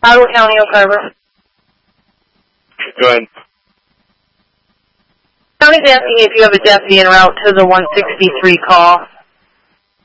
Ottawa County, Oak Harbor. Go ahead. County's asking if you have a deputy en route to the 163 call.